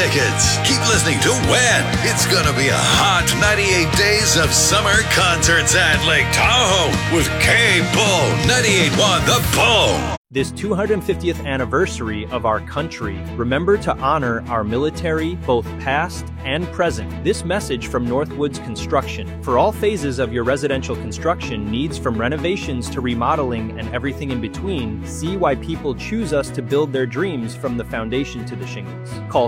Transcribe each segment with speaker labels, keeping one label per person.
Speaker 1: tickets. Keep listening to When. It's going to be a hot 98 days of summer concerts at Lake Tahoe with K-Bull, 98.1 The Bull.
Speaker 2: This 250th anniversary of our country, remember to honor our military, both past and present. This message from Northwoods Construction. For all phases of your residential construction needs, from renovations to remodeling and everything in between, see why people choose us to build their dreams from the foundation to the shingles. Call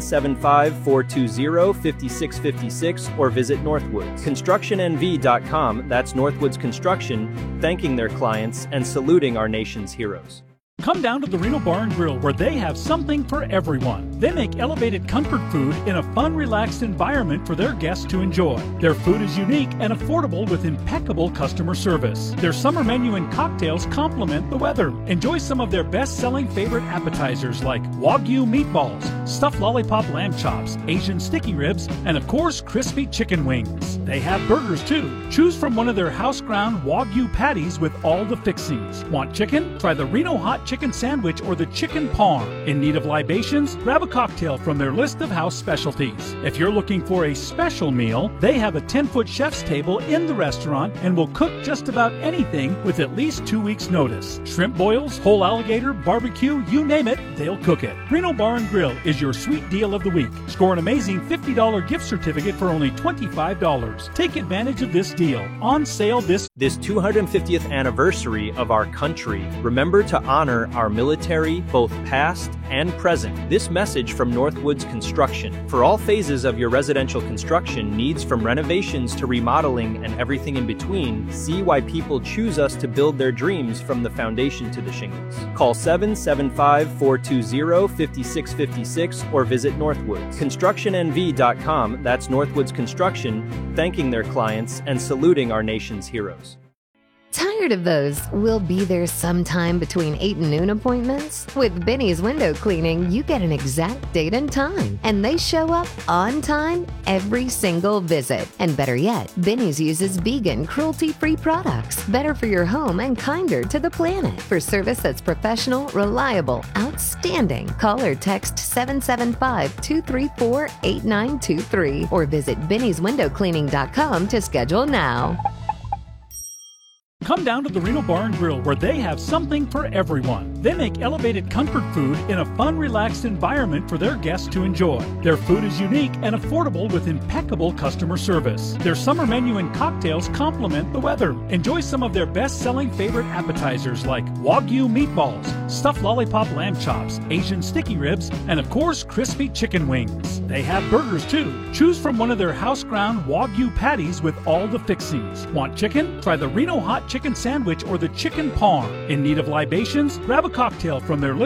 Speaker 2: 775-420-5656 or visit Northwoods. ConstructionNV.com, that's Northwoods Construction, thanking their clients and saluting our nation's heroes.
Speaker 3: Come down to the Reno Bar and Grill, where they have something for everyone. They make elevated comfort food in a fun, relaxed environment for their guests to enjoy. Their food is unique and affordable with impeccable customer service. Their summer menu and cocktails complement the weather. Enjoy some of their best-selling favorite appetizers like Wagyu meatballs, stuffed lollipop lamb chops, Asian sticky ribs, and of course, crispy chicken wings. They have burgers too. Choose from one of their house-ground Wagyu patties with all the fixings. Want chicken? Try the Reno Hot Chicken Sandwich or the Chicken Parm. In need of libations? Grab a cocktail from their list of house specialties. If you're looking for a special meal, they have a 10-foot chef's table in the restaurant and will cook just about anything with at least 2 weeks' notice. Shrimp boils, whole alligator, barbecue, you name it, they'll cook it. Reno Bar and Grill is your sweet deal of the week. Score an amazing $50 gift certificate for only $25. Take advantage of this deal. On sale this
Speaker 2: 250th anniversary of our country, remember to honor our military, both past and present. This message from Northwoods Construction. For all phases of your residential construction needs, from renovations to remodeling and everything in between, see why people choose us to build their dreams from the foundation to the shingles. Call 775-420-5656 or visit Northwoods. ConstructionNV.com, that's Northwoods Construction, thanking their clients and saluting our nation's heroes.
Speaker 4: Tired of those "we'll be there sometime between 8 and noon" appointments? With Benny's Window Cleaning, you get an exact date and time, and they show up on time every single visit. And better yet, Benny's uses vegan, cruelty-free products, better for your home and kinder to the planet. For service that's professional, reliable, outstanding, call or text 775-234-8923 or visit Benny'sWindowCleaning.com to schedule now.
Speaker 3: Come down to the Reno Bar and Grill, where they have something for everyone. They make elevated comfort food in a fun, relaxed environment for their guests to enjoy. Their food is unique and affordable with impeccable customer service. Their summer menu and cocktails complement the weather. Enjoy some of their best-selling favorite appetizers like Wagyu meatballs, stuffed lollipop lamb chops, Asian sticky ribs, and of course, crispy chicken wings. They have burgers too. Choose from one of their house-ground Wagyu patties with all the fixings. Want chicken? Try the Reno Hot Chicken Sandwich or the Chicken Parm. In need of libations? Grab a cocktail from their list